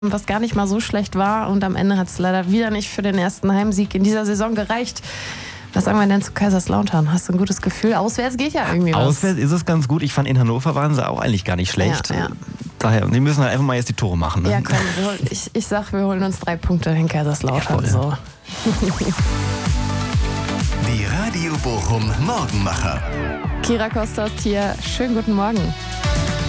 was gar nicht mal so schlecht war. Und am Ende hat es leider wieder nicht für den ersten Heimsieg in dieser Saison gereicht. Was sagen wir denn zu Kaiserslautern? Hast du ein gutes Gefühl? Auswärts geht ja irgendwie was. Auswärts ist es ganz gut. Ich fand, in Hannover waren sie auch eigentlich gar nicht schlecht. Ja. Daher, die müssen halt einfach mal jetzt die Tore machen. Ne? Ja, komm, ich sag, wir holen uns 3 Punkte in Kaiserslautern. So. Die Radio Bochum Morgenmacher. Kira Costa ist hier. Schönen guten Morgen.